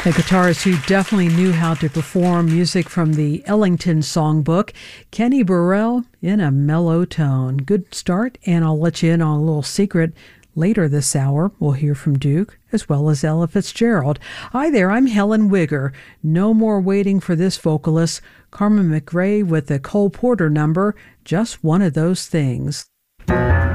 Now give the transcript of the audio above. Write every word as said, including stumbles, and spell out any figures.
A guitarist who definitely knew how to perform music from the Ellington songbook, Kenny Burrell, in a mellow tone. Good start, and I'll let you in on a little secret. Later this hour, we'll hear from Duke, as well as Ella Fitzgerald. Hi there, I'm Helen Wigger. No more waiting for this vocalist, Carmen McRae with the Cole Porter number, Just One of Those Things.